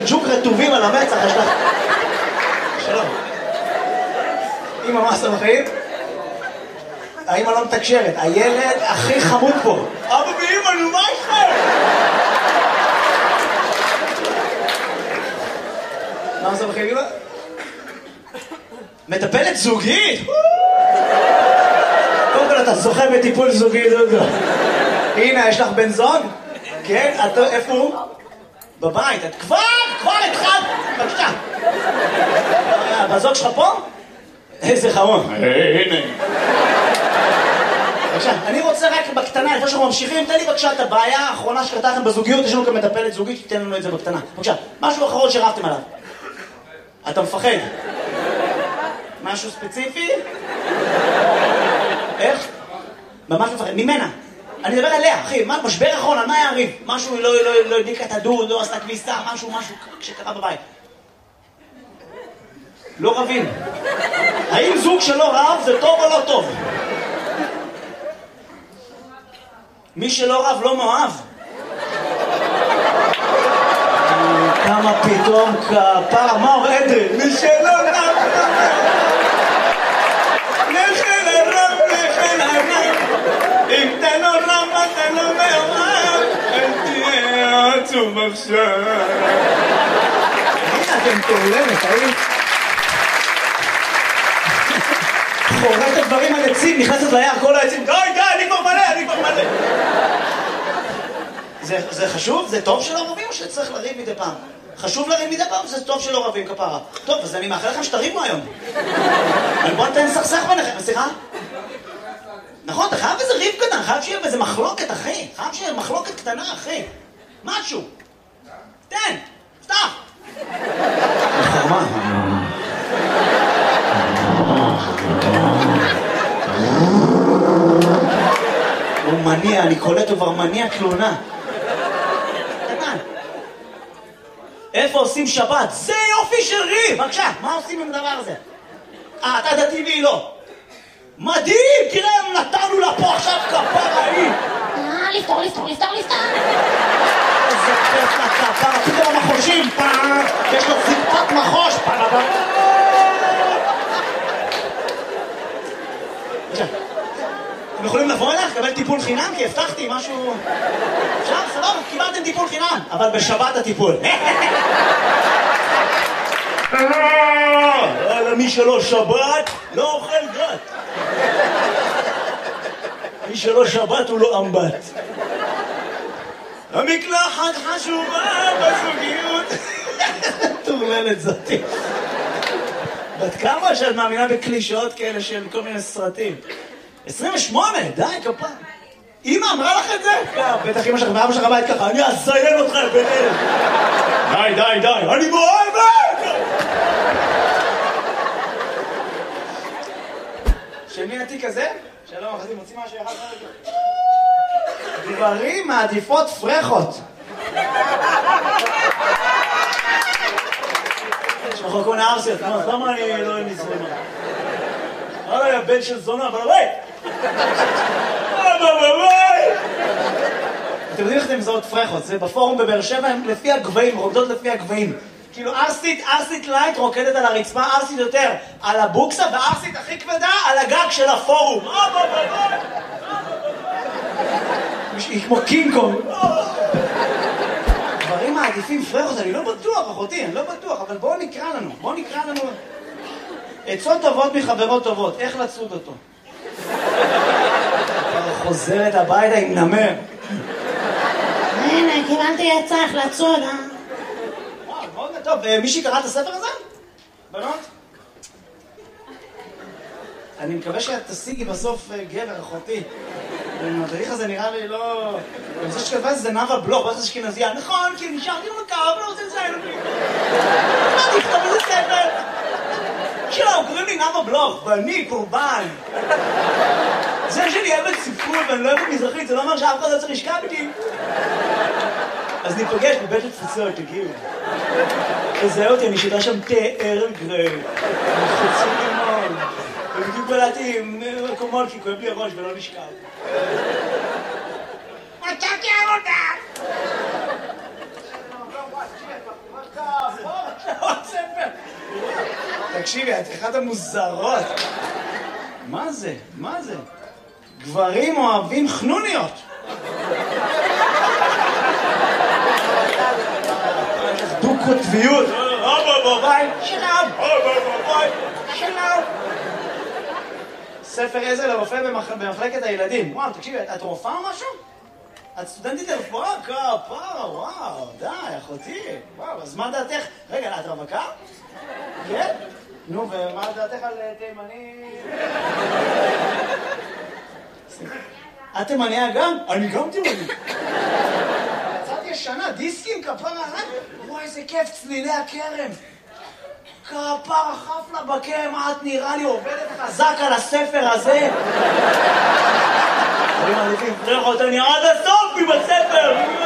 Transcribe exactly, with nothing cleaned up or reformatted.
ג'וק רטובים על המצח, יש לך... שלום. אמא, מה עושה בחיים? האמא לא מתקשרת, הילד הכי חמוד פה. אבא ואמא, נו, מה איתכם? מה עושה בחיים, אמא? מטפלת זוגית? קודם כל אתה זוכה בטיפול זוגי, דודו. הנה, יש לך בן זוג? כן? איפה הוא? בבית. את כבר, כבר התחלת. בבקשה. בזוג שלך פה? איזה חמוד. הנה. בבקשה, אני רוצה רק בקטנה, לפני שאנחנו ממשיכים, תן לי בבקשה את הבעיה האחרונה שקרתה לכם בזוגיות, יש לנו כאן מטפלת זוגית, שתיתן לנו את זה בקטנה. בבקשה, משהו אחרון שרבתם עליו. אתה מפחד? משהו ספציפי? איך? ממש מפחד, ממנה. אני מדבר עליה, אחי, מה, משבר אחרון, על מה היה הריב? משהו לא, לא, לא הדליקה את הדוד, לא עשתה כביסה, משהו, משהו שקרה בבית. לא רבים. האם זוג שלא רב זה טוב או לא טוב? מי שלא רב לא מאוהב. כמה פתאום כפר, מה אומר אדרי? מי שלא רב, לכן הרב, לכן הרב. אם אתה לא רב, אתה לא מאוהב, אל תהיה עצוב עכשיו. הנה, אתם תעולמת, האם? חורט את הדברים על עצים, נכנסת ליער כל העצים, די, די, אני כבר מלא, אני כבר מלא. זה, זה חשוב? זה טוב שלא רבים או שצריך לריב מדי פעם? חשוב לריב מדי פעם, זה טוב שלא רבים כפרה. טוב, אז אני מאחל לכם שתריבו היום. אבל בוא נתן סכסך ביניכם, סליחה? נכון, אתה חייב איזה ריב קטן, חייב שיהיה איזה מחלוקת, אחי. חייב שיהיה מחלוקת קטנה, אחי. משהו. תן, פתח. חרמה. הוא מניע, אני קולט, הוא כבר מניע תלונה. קטן. איפה עושים שבת? זה יופי של ריב! בבקשה, מה עושים עם הדבר הזה? אה, אתה דתי והיא לא. מדהים! תראה, נתנו לה פה עכשיו כפרה היא! אה, לפתור, לפתור, לפתור, לפתור! איזה כיף לכפרה, פתאום המחושים, פעם, יש לו ציפת מחוש, פעם הבא. בבקשה. אתם יכולים לבוא אליך, לקבל טיפול חינם? כי הבטחתי משהו... עכשיו, סבבה, קיבלתם טיפול חינם, אבל בשבת הטיפול. מי שלא שבת, לא אוכל גת. מי שלא שבת הוא לא אמבט. המקלחת חשובה בזוגיות. תורללת זאתי. בת כמה שאת מאמינה בקלישאות כאלה של כל מיני סרטים? עשרים ושמונה, די, כפה. אמא אמרה לך את זה? בטח אמא שלך ואבא שלך בית ככה, אני אזיין אותך ביניהם. די, די, די, אני מאוהבת! של מי התיק הזה? שלום, אחרי מוציא משהו אחד חלק. גברים מעדיפות פרחות. שמחו קונה ארסיות, למה אני לא נזרמה? אולי הבן של זונה, אבל אולי! אבא בבית! אתם יודעים איך אתם מזהות פרחות? זה בפורום בבאר שבע, הם לפי הגבהים, רוקדות לפי הגבהים. כאילו ארסית, ארסית לייט רוקדת על הרצפה, ארסית יותר על הבוקסה, וארסית הכי כבדה על הגג של הפורום. אבא בבית! היא כמו קינג קונג. דברים מעדיפים פרחות, אני לא בטוח, אחותי, אני לא בטוח, אבל בואו נקרא לנו, בואו נקרא לנו... עצות טובות מחברות טובות, איך לצוד אותו? חוזרת הביתה עם נמר. הנה, קיבלתי עצה איך לצוד, אה? וואו, מאוד טוב. מישהי קרא את הספר הזה? בנות? אני מקווה שאת תשיגי בסוף גבר, אחותי. המדריך הזה נראה לי לא... אני חושב שכתבה זה נאווה בלוך, ואיך זה אשכנזייה. נכון, כי נשארתי במקר, אבל לא רוצה לציין אותי. מה תכתוב איזה ספר? שלום, קוראים לי נאווה בלוך, ואני קורבן. זה שאני אוהבת ספרות ואני לא אוהבת מזרחית, זה לא אומר שאף אחד לא צריך לשכב איתי. אז ניפגש בבית התפוצות, תגיעו. תזהה אותי, אני שיטה שם תה ארל גריי. חצי לימון. ובדיוק בלעתי עם מקומות, כי כואב לי הראש ולא נשכב. מצאתי עבודה! תקשיבי, את אחת המוזרות. מה זה? מה זה? גברים אוהבים חנוניות. דו-קוטביות. שלום. שלום. ספר עזר לרופא במחלקת הילדים. וואו, תקשיבי, את רופאה או משהו? את סטודנטית לרפואה? כפרה, וואו, די, אחותי. וואו, אז מה דעתך? רגע, את רווקה? כן? נו, ומה דעתך על תימני? את תימניה גם? אני גם תימני. יצאתי ישנה, דיסקים, כפרה, וואי, איזה כיף, צלילי הכרם. כפרה, חפלה בכרם, את נראה לי עובדת חזק על הספר הזה. אני מעדיפים, תראה אותני עד הסוף עם הספר.